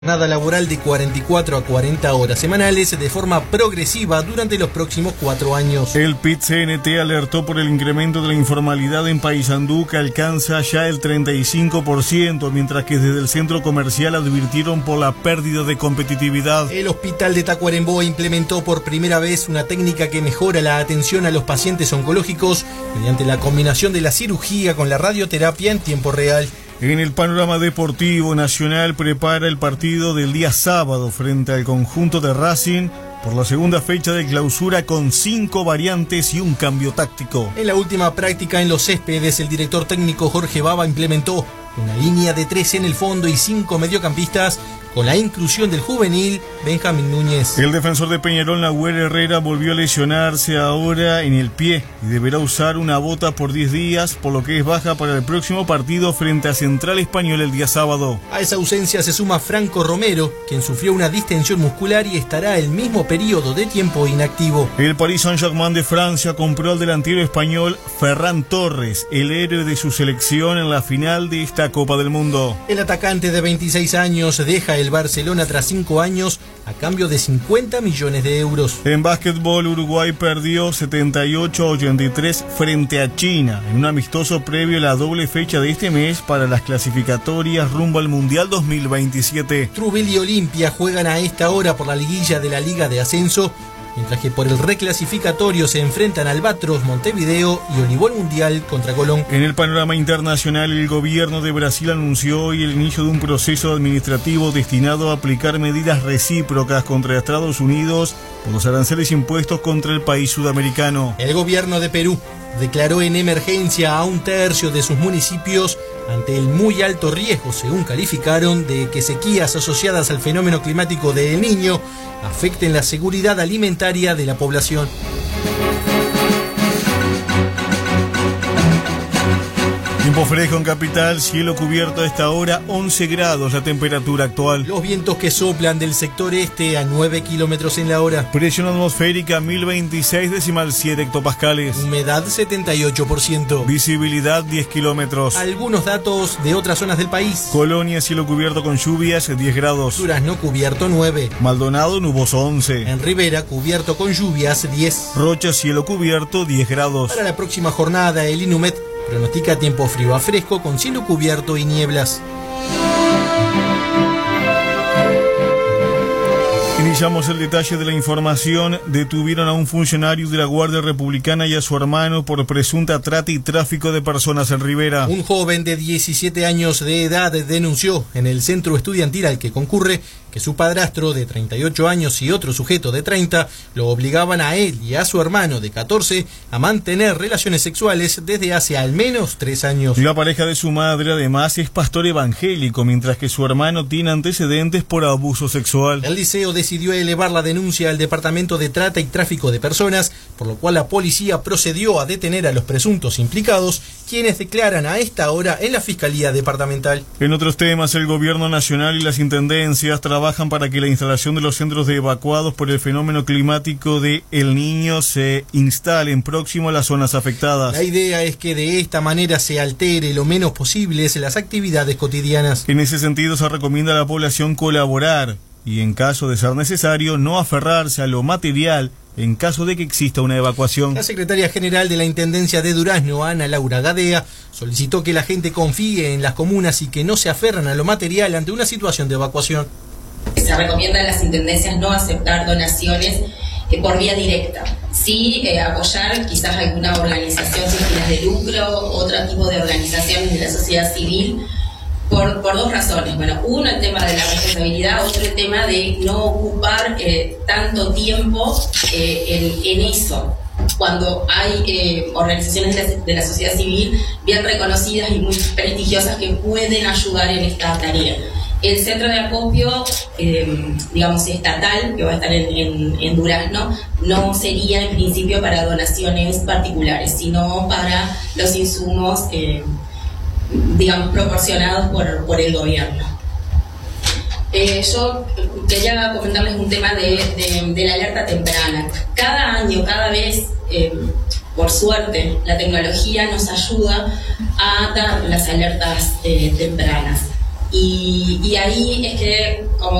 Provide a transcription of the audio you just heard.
Jornada laboral de 44 a 40 horas semanales de forma progresiva durante los próximos 4 años. El PIT-CNT alertó por el incremento de la informalidad en Paysandú, que alcanza ya el 35%, mientras que desde el centro comercial advirtieron por la pérdida de competitividad. El hospital de Tacuarembó implementó por primera vez una técnica que mejora la atención a los pacientes oncológicos mediante la combinación de la cirugía con la radioterapia en tiempo real. En el panorama deportivo, Nacional prepara el partido del día sábado frente al conjunto de Racing por la segunda fecha de clausura con 5 variantes y un cambio táctico. En la última práctica en los céspedes, el director técnico Jorge Baba implementó una línea de 3 en el fondo y 5 mediocampistas con la inclusión del juvenil Benjamín Núñez. El defensor de Peñarol, Nahuel Herrera, volvió a lesionarse ahora en el pie y deberá usar una bota por 10 días, por lo que es baja para el próximo partido frente a Central Español el día sábado. A esa ausencia se suma Franco Romero, quien sufrió una distensión muscular y estará el mismo periodo de tiempo inactivo. El Paris Saint-Germain de Francia compró al delantero español Ferran Torres, el héroe de su selección en la final de esta Copa del Mundo. El atacante de 26 años deja el Barcelona tras 5 años a cambio de 50 millones de euros. En básquetbol, Uruguay perdió 78-83 frente a China en un amistoso previo a la doble fecha de este mes para las clasificatorias rumbo al Mundial 2027. Trubel y Olimpia juegan a esta hora por la liguilla de la Liga de Ascenso, mientras que por el reclasificatorio se enfrentan Albatros, Montevideo y Olivol Mundial contra Colón. En el panorama internacional, el gobierno de Brasil anunció hoy el inicio de un proceso administrativo destinado a aplicar medidas recíprocas contra Estados Unidos por los aranceles impuestos contra el país sudamericano. El gobierno de Perú declaró en emergencia a 1/3 de sus municipios ante el muy alto riesgo, según calificaron, de que sequías asociadas al fenómeno climático de El Niño afecten la seguridad alimentaria de la población. Tiempo fresco en Capital, cielo cubierto a esta hora, 11 grados la temperatura actual. Los vientos que soplan del sector este a 9 kilómetros en la hora. Presión atmosférica 1026,7 hectopascales. Humedad 78%. Visibilidad 10 kilómetros. Algunos datos de otras zonas del país. Colonia, cielo cubierto con lluvias, 10 grados. Durazno, cubierto 9. Maldonado, nuboso 11. En Rivera, cubierto con lluvias, 10. Rocha, cielo cubierto, 10 grados. Para la próxima jornada, el INUMED pronostica tiempo frío a fresco con cielo cubierto y nieblas. Iniciamos el detalle de la información. Detuvieron a un funcionario de la Guardia Republicana y a su hermano por presunta trata y tráfico de personas en Rivera. Un joven de 17 años de edad denunció en el centro estudiantil al que concurre que su padrastro de 38 años y otro sujeto de 30 lo obligaban a él y a su hermano de 14 a mantener relaciones sexuales desde hace al menos 3 años. La pareja de su madre además es pastor evangélico, mientras que su hermano tiene antecedentes por abuso sexual. El liceo decidió elevar la denuncia al Departamento de Trata y Tráfico de Personas, por lo cual la policía procedió a detener a los presuntos implicados, quienes declaran a esta hora en la Fiscalía Departamental. En otros temas, el gobierno nacional y las intendencias trabajan para que la instalación de los centros de evacuados por el fenómeno climático de El Niño se instalen próximo a las zonas afectadas. La idea es que de esta manera se altere lo menos posible las actividades cotidianas. En ese sentido, se recomienda a la población colaborar y, en caso de ser necesario, no aferrarse a lo material en caso de que exista una evacuación. La secretaria general de la Intendencia de Durazno, Ana Laura Gadea, solicitó que la gente confíe en las comunas y que no se aferran a lo material ante una situación de evacuación. Se recomienda a las intendencias no aceptar donaciones por vía directa. Sí, apoyar quizás alguna organización sin fines de lucro, otro tipo de organizaciones de la sociedad civil, por 2 razones. Bueno, uno, el tema de la responsabilidad, otro, el tema de no ocupar tanto tiempo en eso, cuando hay organizaciones de la sociedad civil bien reconocidas y muy prestigiosas que pueden ayudar en esta tarea. El centro de acopio, digamos, estatal, que va a estar en Durazno, no sería en principio para donaciones particulares, sino para los insumos, digamos, proporcionados por el gobierno. Yo quería comentarles un tema de la alerta temprana. Cada año, cada vez, por suerte, la tecnología nos ayuda a dar las alertas tempranas. y ahí es que como